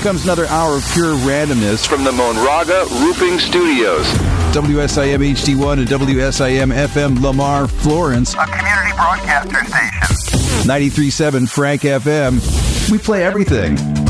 comes another hour of pure randomness from the Monraga Roofing Studios. WSIM HD1 and WSIM FM Lamar, Florence. A community broadcaster station. 93.7 Frank FM. We play everything.